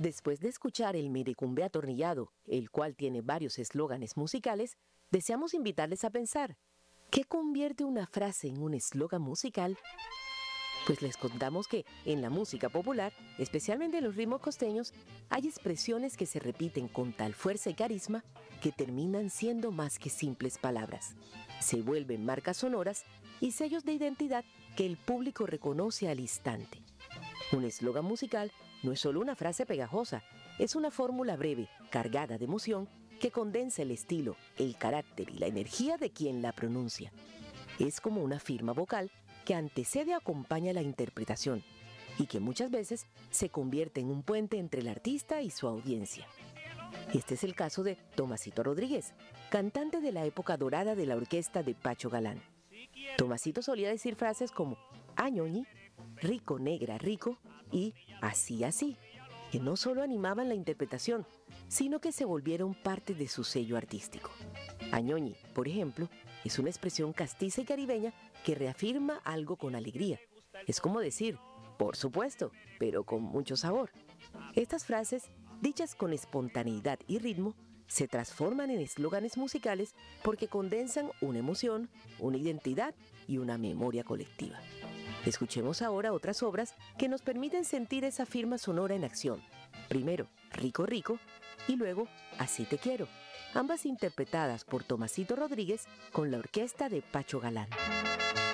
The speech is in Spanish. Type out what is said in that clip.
Después de escuchar el Merecumbe atornillado, el cual tiene varios eslóganes musicales, deseamos invitarles a pensar, ¿qué convierte una frase en un eslogan musical? Pues les contamos que en la música popular, especialmente en los ritmos costeños, hay expresiones que se repiten con tal fuerza y carisma que terminan siendo más que simples palabras. Se vuelven marcas sonoras y sellos de identidad que el público reconoce al instante. Un eslogan musical no es solo una frase pegajosa, es una fórmula breve, cargada de emoción, que condensa el estilo, el carácter y la energía de quien la pronuncia. Es como una firma vocal que antecede o acompaña la interpretación y que muchas veces se convierte en un puente entre el artista y su audiencia. Este es el caso de Tomasito Rodríguez, cantante de la época dorada de la orquesta de Pacho Galán. Tomasito solía decir frases como "Añoñi", "rico negra rico" y "así así", que no solo animaban la interpretación, sino que se volvieron parte de su sello artístico. Añoñi, por ejemplo, es una expresión castiza y caribeña que reafirma algo con alegría. Es como decir, por supuesto, pero con mucho sabor. Estas frases, dichas con espontaneidad y ritmo, se transforman en eslóganes musicales porque condensan una emoción, una identidad y una memoria colectiva. Escuchemos ahora otras obras que nos permiten sentir esa firma sonora en acción. Primero, Rico Rico, y luego, Así te quiero, ambas interpretadas por Tomasito Rodríguez con la orquesta de Pacho Galán.